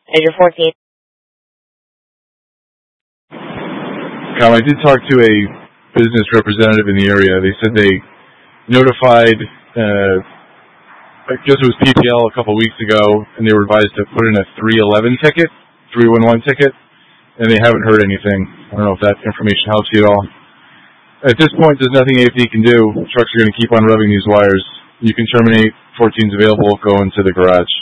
Figure 14. I did talk to a business representative in the area. They said they notified, I guess it was PPL a couple weeks ago, and they were advised to put in a 311 ticket, 311 ticket, and they haven't heard anything. I don't know if that information helps you at all. At this point, there's nothing AFD can do. Trucks are going to keep on rubbing these wires. You can terminate, 14's available, go into the garage.